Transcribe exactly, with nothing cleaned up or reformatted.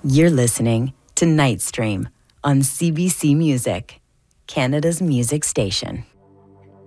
You're listening to Nightstream on C B C Music, Canada's music station.